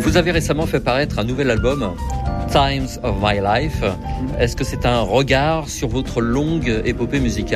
Vous avez récemment fait paraître un nouvel album, Times of My Life. Est-ce que c'est un regard sur votre longue épopée musicale ?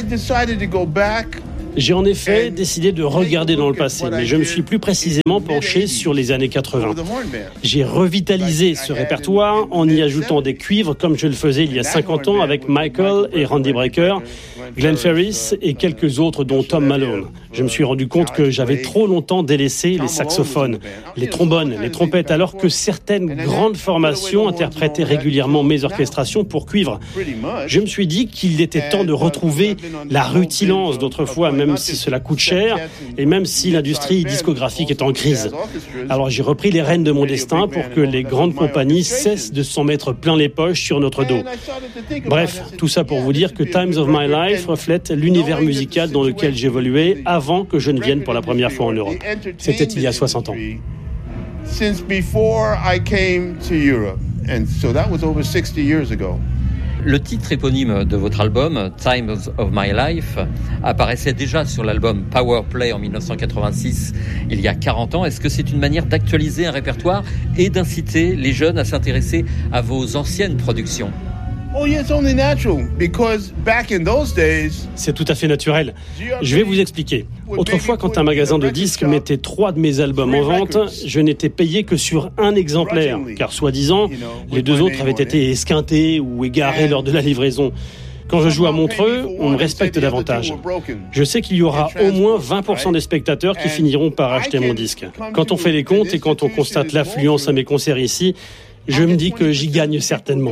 J'ai en effet décidé de regarder dans le passé, mais je me suis plus précisément penché sur les années 80. J'ai revitalisé ce répertoire en y ajoutant des cuivres comme je le faisais il y a 50 ans avec Michael et Randy Brecker, Glenn Ferris et quelques autres dont Tom Malone. Je me suis rendu compte que j'avais trop longtemps délaissé les saxophones, les trombones, les trompettes, alors que certaines grandes formations interprétaient régulièrement mes orchestrations pour cuivre. Je me suis dit qu'il était temps de retrouver la rutilance d'autrefois, même si cela coûte cher et même si l'industrie discographique est en crise. Alors j'ai repris les rênes de mon destin pour que les grandes compagnies cessent de s'en mettre plein les poches sur notre dos. Bref, tout ça pour vous dire que Times of My Life reflète l'univers musical dans lequel j'évoluais avant que je ne vienne pour la première fois en Europe. C'était il y a 60 ans. Since before I came to Europe, and so that was over 60 years ago. Le titre éponyme de votre album, Times of My Life, apparaissait déjà sur l'album Power Play en 1986, il y a 40 ans. Est-ce que c'est une manière d'actualiser un répertoire et d'inciter les jeunes à s'intéresser à vos anciennes productions ? Oh yeah, it's only natural because back in those days. C'est tout à fait naturel. Je vais vous expliquer. Autrefois, quand un magasin de disques mettait 3 de mes albums en vente, je n'étais payé que sur un exemplaire, car soi-disant, les 2 autres avaient été esquintés ou égarés lors de la livraison. Quand je joue à Montreux, on me respecte davantage. Je sais qu'il y aura au moins 20% des spectateurs qui finiront par acheter mon disque. Quand on fait les comptes et quand on constate l'affluence à mes concerts ici, je me dis que j'y gagne certainement.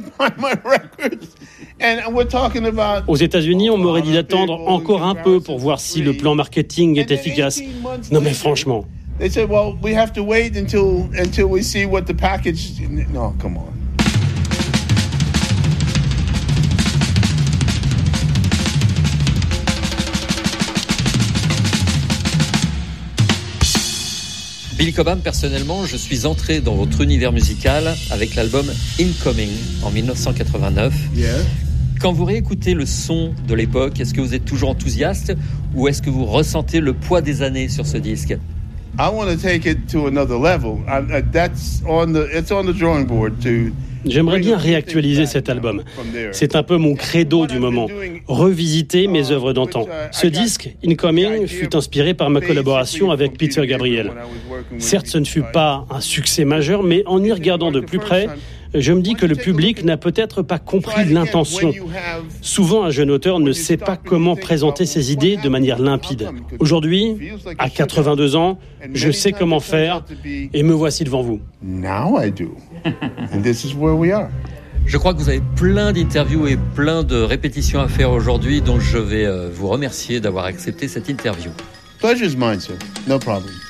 Aux États-Unis, on m'aurait dit d'attendre encore un peu pour voir si le plan marketing est efficace. Non mais franchement. Billy Cobham, personnellement, je suis entré dans votre univers musical avec l'album Incoming en 1989. Yeah. Quand vous réécoutez le son de l'époque, est-ce que vous êtes toujours enthousiaste ou est-ce que vous ressentez le poids des années sur ce disque ? I want to take it to another level. It's on the drawing board to. J'aimerais bien réactualiser cet album. C'est un peu mon credo du moment, revisiter mes œuvres d'antan. Ce disque, Incoming, fut inspiré par ma collaboration avec Peter Gabriel. Certes, ce ne fut pas un succès majeur, mais en y regardant de plus près, je me dis que le public n'a peut-être pas compris l'intention. Souvent, un jeune auteur ne sait pas comment présenter ses idées de manière limpide. Aujourd'hui, à 82 ans, je sais comment faire et me voici devant vous. Now I do. And this is where we are. Je crois que vous avez plein d'interviews et plein de répétitions à faire aujourd'hui, donc je vais vous remercier d'avoir accepté cette interview. Pleasure's mine, sir. No problem.